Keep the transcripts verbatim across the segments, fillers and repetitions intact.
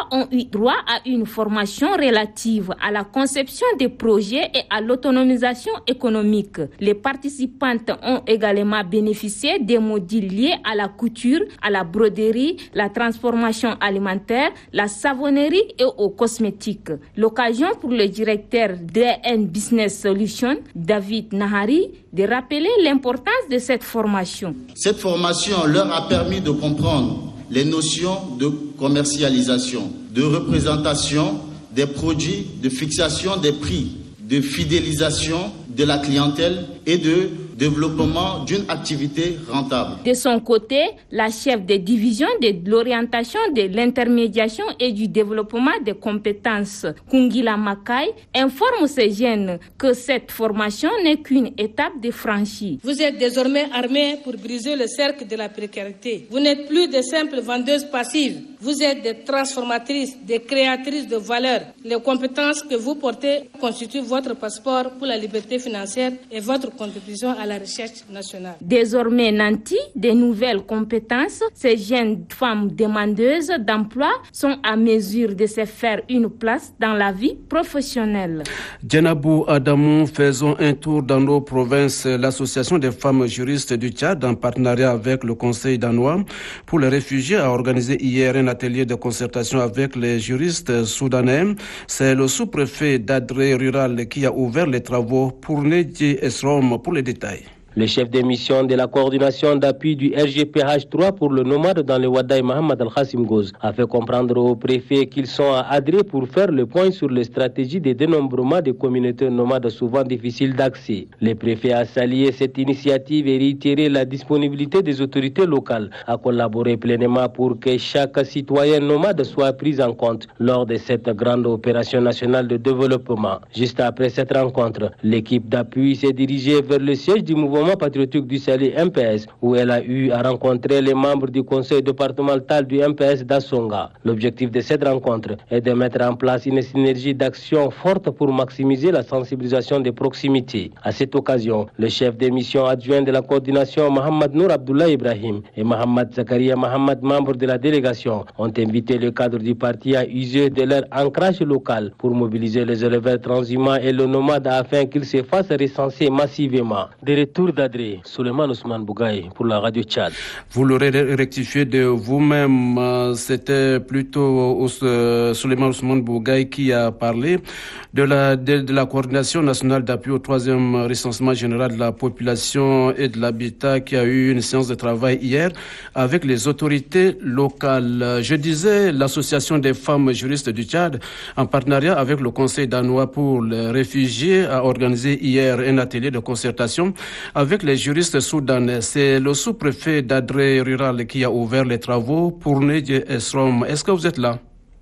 ont eu droit à une formation relative à la conception des projets et à l'autonomisation économique. Les participantes ont également bénéficié des modules liés à la couture, à la broderie, la transformation alimentaire, la savonnerie et aux cosmétiques. L'occasion pour le directeur D N Business Solutions, David Nahari, de rappeler l'importance de cette formation. Cette formation leur a permis de comprendre les notions de commercialisation, de représentation des produits, de fixation des prix, de fidélisation de la clientèle et de développement d'une activité rentable. De son côté, la chef de division de l'orientation, de l'intermédiation et du développement des compétences, Kungila Makai, informe ces jeunes que cette formation n'est qu'une étape de franchie. Vous êtes désormais armés pour briser le cercle de la précarité. Vous n'êtes plus de simples vendeuses passives. Vous êtes des transformatrices, des créatrices de valeur. Les compétences que vous portez constituent votre passeport pour la liberté financière et votre contribution à la recherche nationale. Désormais nantis de nouvelles compétences, ces jeunes femmes demandeuses d'emploi sont à mesure de se faire une place dans la vie professionnelle. Djenabou Adamou, faisons un tour dans nos provinces. L'association des femmes juristes du Tchad, en partenariat avec le Conseil danois pour les réfugiés, a organisé hier un atelier de concertation avec les juristes soudanais. C'est le sous-préfet d'Adré rural qui a ouvert les travaux pour Nedji Esrom pour les détails. Le chef de mission de la coordination d'appui du R G P H trois pour le nomade dans le Wadaï, Mohamed Al-Khassim Goz, a fait comprendre aux préfets qu'ils sont à Adré pour faire le point sur les stratégies de dénombrement des communautés nomades souvent difficiles d'accès. Le préfet a salué cette initiative et réitéré la disponibilité des autorités locales à collaborer pleinement pour que chaque citoyen nomade soit pris en compte lors de cette grande opération nationale de développement. Juste après cette rencontre, l'équipe d'appui s'est dirigée vers le siège du mouvement patriotique du Sahel M P S, où elle a eu à rencontrer les membres du conseil départemental du M P S d'Assonga. L'objectif de cette rencontre est de mettre en place une synergie d'action forte pour maximiser la sensibilisation des proximités. À cette occasion, le chef de mission adjoint de la coordination Mohamed Nour Abdullah Ibrahim et Mohamed Zakaria Mohamed, membre de la délégation, ont invité le cadre du parti à user de leur ancrage local pour mobiliser les éleveurs transhumants et le nomade afin qu'ils se fassent recenser massivement. De retour d'Adré, Souleymane Ousmane Bougaï pour la radio Tchad. Vous l'aurez rectifié de vous-même, c'était plutôt euh, Souleymane Ousmane Bougaï qui a parlé de la, de, de la coordination nationale d'appui au troisième recensement général de la population et de l'habitat qui a eu une séance de travail hier avec les autorités locales. Je disais, l'association des femmes juristes du Tchad, en partenariat avec le Conseil danois pour les réfugiés, a organisé hier un atelier de concertation avec les juristes soudanais. C'est le sous-préfet d'Adré rural qui a ouvert les travaux pour Nedji Esrom. Est-ce que vous êtes là?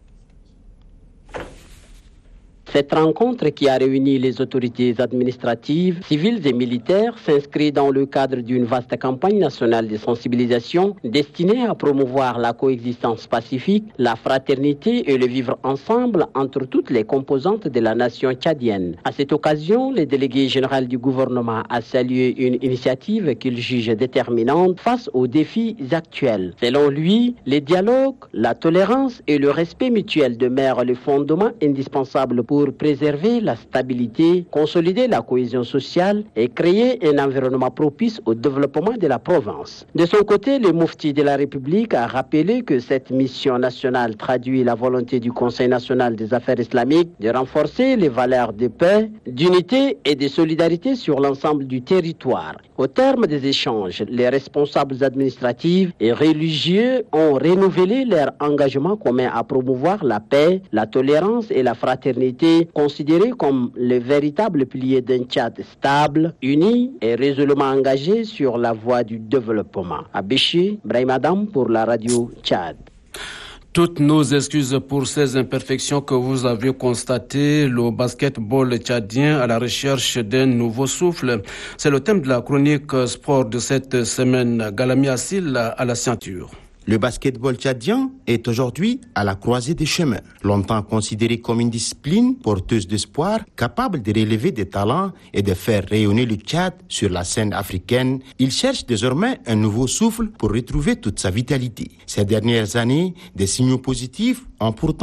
Cette rencontre qui a réuni les autorités administratives, civiles et militaires s'inscrit dans le cadre d'une vaste campagne nationale de sensibilisation destinée à promouvoir la coexistence pacifique, la fraternité et le vivre ensemble entre toutes les composantes de la nation tchadienne. À cette occasion, le délégué général du gouvernement a salué une initiative qu'il juge déterminante face aux défis actuels. Selon lui, les dialogues, la tolérance et le respect mutuel demeurent le fondement indispensable pour préserver la stabilité, consolider la cohésion sociale et créer un environnement propice au développement de la province. De son côté, le Moufti de la République a rappelé que cette mission nationale traduit la volonté du Conseil national des affaires islamiques de renforcer les valeurs de paix, d'unité et de solidarité sur l'ensemble du territoire. Au terme des échanges, les responsables administratifs et religieux ont renouvelé leur engagement commun à promouvoir la paix, la tolérance et la fraternité, considérés comme le véritable pilier d'un Tchad stable, uni et résolument engagé sur la voie du développement. Abéché, Brahim Adam pour la radio Tchad. Toutes nos excuses pour ces imperfections que vous avez constatées. Le basketball tchadien à la recherche d'un nouveau souffle. C'est le thème de la chronique sport de cette semaine. Galami Assil à la ceinture. Le basketball tchadien est aujourd'hui à la croisée des chemins. Longtemps considéré comme une discipline porteuse d'espoir, capable de relever des talents et de faire rayonner le Tchad sur la scène africaine, il cherche désormais un nouveau souffle pour retrouver toute sa vitalité. Ces dernières années, des signaux positifs ont pourtant